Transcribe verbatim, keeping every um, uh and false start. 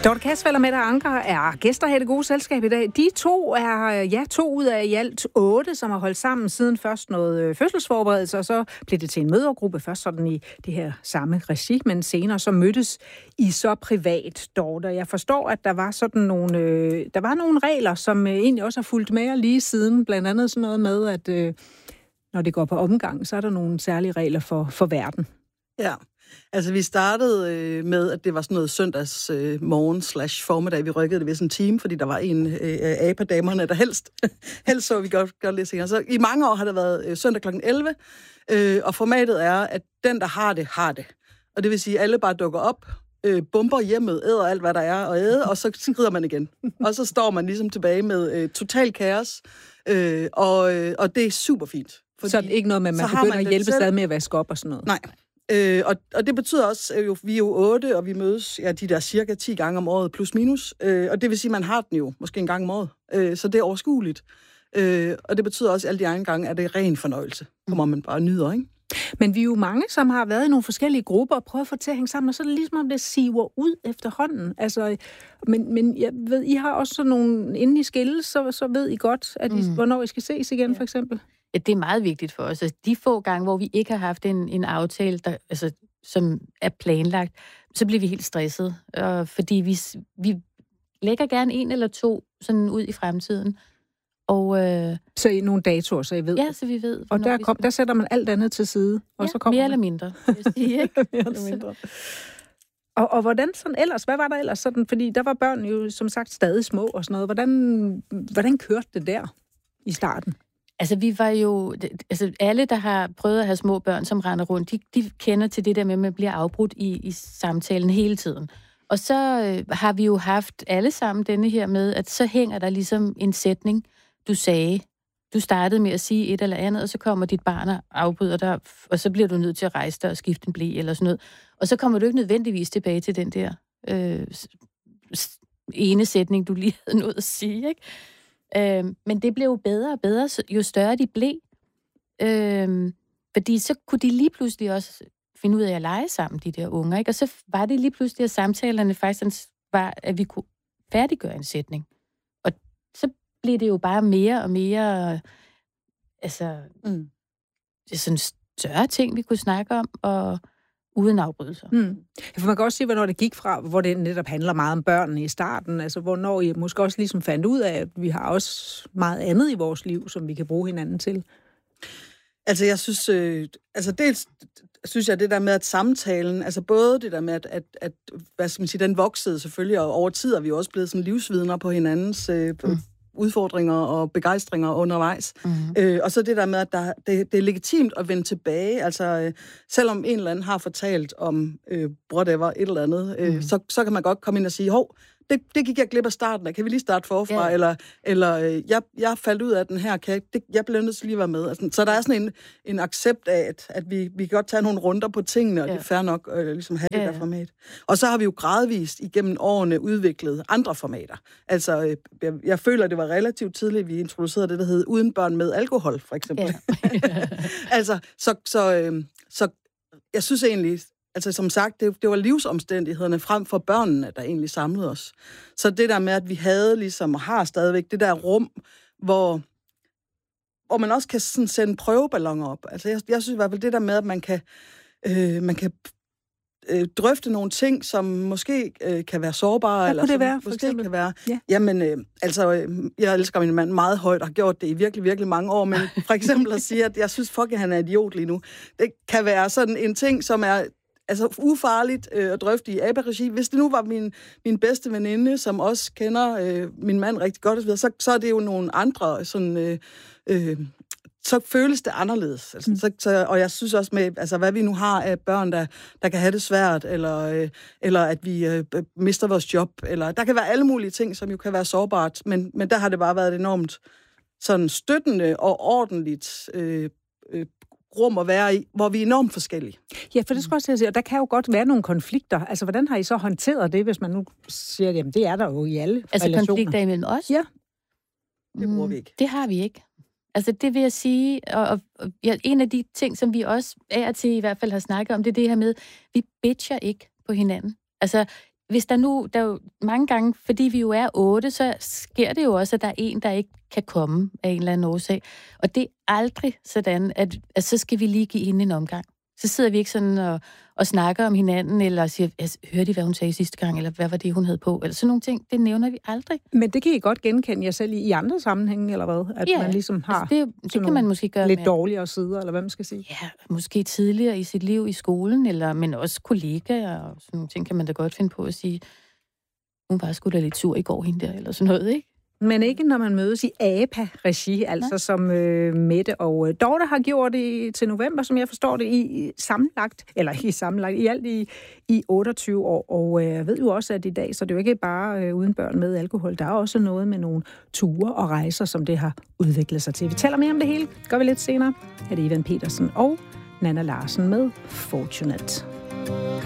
Dorte Kasfeld og Mette Anker er gæster her i Det Gode Selskab i dag. De to er ja, to ud af i alt otte, som har holdt sammen siden først noget fødselsforberedelse, og så blev det til en mødergruppe, først sådan i det her samme regi, men senere så mødtes I så privat, Dorte. Jeg forstår, at der var sådan nogle, øh, der var nogle regler, som øh, egentlig også har fulgt med lige siden, blandt andet sådan noget med, at øh, når det går på omgang, så er der nogle særlige regler for, for verden. Ja. Altså, vi startede øh, med, at det var sådan noget søndags øh, morgen slash formiddag. Vi rykkede det ved sådan en time, fordi der var en øh, A P A-damerne, der helst, helst så vi godt, godt lidt senere. Så i mange år har det været øh, søndag klokken elleve, øh, og formatet er, at den, der har det, har det. Og det vil sige, at alle bare dukker op, øh, bomber hjemmet, æder alt, hvad der er, og æder, og så skrider man igen. Og så står man ligesom tilbage med øh, total kaos, øh, og, øh, og det er super fint. Så er det ikke noget med, at man begynder man at hjælpe sig med at vaske op og sådan noget? Nej. Øh, og, og det betyder også, at vi er jo otte, og vi mødes ja, de der cirka ti gange om året, plus minus. Øh, og det vil sige, at man har den jo måske en gang om året. Øh, så det er overskueligt. Øh, og det betyder også, at alle de andre gange er det ren fornøjelse. Kommer man bare nyder, ikke? Men vi er jo mange, som har været i nogle forskellige grupper og prøvet at få til at hænge sammen, og så er det ligesom, om det siver ud efterhånden. Altså, men, men jeg ved, I har også sådan nogle, inden I skilles, så, så ved I godt, at I, mm. hvornår I skal ses igen, ja. For eksempel. Ja, det er meget vigtigt for os. Altså, de få gange, hvor vi ikke har haft en, en aftale, der, altså, som er planlagt, så bliver vi helt stresset, øh, fordi vi, vi lægger gerne en eller to sådan ud i fremtiden. Og, øh, så I nogle datoer, så I ved? Ja, så vi ved. Og der, kom, der sætter man alt andet til side? Og ja, så kommer mere man. Eller mindre, vil jeg sige, ikke? mere eller mindre. Og, og hvordan sådan ellers? Hvad var der ellers sådan? Fordi der var børn jo som sagt stadig små og sådan noget. Hvordan, hvordan kørte det der i starten? Altså, vi var jo... Altså, alle, der har prøvet at have små børn, som render rundt, de, de kender til det der med, at man bliver afbrudt i, i samtalen hele tiden. Og så øh, har vi jo haft alle sammen denne her med, at så hænger der ligesom en sætning, du sagde. Du startede med at sige et eller andet, og så kommer dit barn og afbryder dig, og så bliver du nødt til at rejse dig og skifte en ble eller sådan noget. Og så kommer du ikke nødvendigvis tilbage til den der øh, ene sætning, du lige havde nået at sige, ikke? Øh, men det blev jo bedre og bedre, jo større de blev. Øh, fordi så kunne de lige pludselig også finde ud af at lege sammen, de der unger, ikke? Og så var det lige pludselig, at samtalerne faktisk var, at vi kunne færdiggøre en sætning. Og så blev det jo bare mere og mere, altså, mm. det er sådan større ting, vi kunne snakke om, og uden afbrydelser. Mm. For man kan også sige, hvornår det gik fra, hvor det netop handler meget om børnene i starten, altså hvornår I måske også ligesom fandt ud af, at vi har også meget andet i vores liv, som vi kan bruge hinanden til. Altså jeg synes, øh, altså dels synes jeg det der med, at samtalen, altså både det der med, at, at, at hvad skal man sige, den voksede selvfølgelig, og over tid er vi også blevet sådan livsvidner på hinandens øh, mm. udfordringer og begejstringer undervejs. Mm-hmm. Øh, og så det der med, at der, det, det er legitimt at vende tilbage. Altså, øh, selvom en eller anden har fortalt om øh, whatever, et eller andet, øh, mm-hmm. så, så kan man godt komme ind og sige, hov, det, det gik jeg glip af starten af. Kan vi lige starte forfra? Yeah. Eller, eller øh, jeg, jeg faldt ud af den her, kan jeg, det, jeg bliver nødt til lige at være med. Altså, så der er sådan en, en accept af, at, at vi, vi kan godt tage nogle runder på tingene, og yeah. det er fair nok at øh, ligesom have yeah. det der format. Og så har vi jo gradvist igennem årene udviklet andre formater. Altså, øh, jeg, jeg føler, det var relativt tidligt, vi introducerede det, der hed Uden børn med alkohol, for eksempel. Yeah. altså, så, så, øh, så jeg synes egentlig... Altså som sagt, det, det var livsomstændighederne frem for børnene, der egentlig samlede os. Så det der med, at vi havde ligesom, og har stadigvæk det der rum, hvor, hvor man også kan sådan sende prøveballoner op. Altså jeg, jeg synes i hvert fald det der med, at man kan, øh, man kan øh, drøfte nogle ting, som måske øh, kan være sårbare. Hvad eller kunne det som være, for måske eksempel? Kan være. Ja. Jamen, øh, altså, øh, jeg elsker min mand meget højt, og har gjort det i virkelig, virkelig mange år, men for eksempel at sige, at jeg synes, fuck, han er idiot lige nu. Det kan være sådan en ting, som er altså ufarligt øh, at drøfte i A B A-regi. Hvis det nu var min, min bedste veninde, som også kender øh, min mand rigtig godt, og så, videre, så, så er det jo nogle andre, sådan, øh, øh, så føles det anderledes. Altså, mm. så, så, og jeg synes også med, altså, hvad vi nu har af børn, der, der kan have det svært, eller, øh, eller at vi øh, mister vores job, eller der kan være alle mulige ting, som jo kan være sårbart, men, men der har det bare været enormt sådan støttende og ordentligt øh, øh, rum at være i, hvor vi er enormt forskellige. Ja, for det skal også sige, og der kan jo godt være nogle konflikter. Altså, hvordan har I så håndteret det, hvis man nu siger, jamen, det er der jo i alle altså, relationer? Altså konflikter imellem os? Ja. Det bruger vi ikke. Det har vi ikke. Altså, det vil jeg sige, og, og, og ja, en af de ting, som vi også af og til i hvert fald har snakket om, det er det her med, vi bitcher ikke på hinanden. Altså, hvis der nu, der er jo mange gange, fordi vi jo er otte, så sker det jo også, at der er en, der ikke kan komme af en eller anden årsag. Og det er aldrig sådan, at, at så skal vi lige give hende en omgang. Så sidder vi ikke sådan og, og snakker om hinanden, eller siger, hørte I, hvad hun sagde sidste gang, eller hvad var det, hun havde på, eller sådan nogle ting. Det nævner vi aldrig. Men det kan I godt genkende jer selv i, i andre sammenhænge, eller hvad? At ja, man ligesom har altså det, det kan man måske gøre lidt med dårligere sider, eller hvad man skal sige. Ja, måske tidligere i sit liv i skolen, eller, men også kollegaer, og sådan nogle ting kan man da godt finde på at sige, hun var sgu da lidt sur i går, hende der, eller sådan noget, ikke? Men ikke når man mødes i A P A-regi, altså Nej. som øh, Mette og øh, Dorte har gjort det til november, som jeg forstår det, i sammenlagt, eller i sammenlagt, i alt i, i otteogtyve år. Og øh, jeg ved jo også, at i dag, så det er jo ikke bare øh, uden børn med alkohol, der er også noget med nogle ture og rejser, som det har udviklet sig til. Vi taler mere om det hele, gør vi lidt senere. Her er det Ivan Petersen og Nanna Larsen med Fortunate.